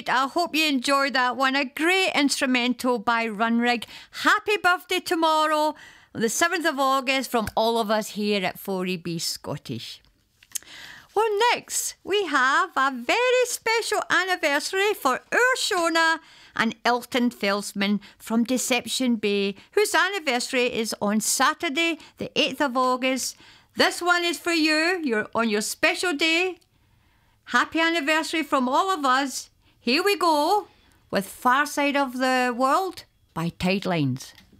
I hope you enjoyed that one. A great instrumental by Runrig. Happy birthday tomorrow, the 7th of August, from all of us here at 4EB Scottish. Well, next we have a very special anniversary for Urshona and Elton Felsman from Deception Bay, whose anniversary is on Saturday, the 8th of August. This one is for you. You're on your special day. Happy anniversary from all of us. Here we go with Far Side of the World by Tidelines.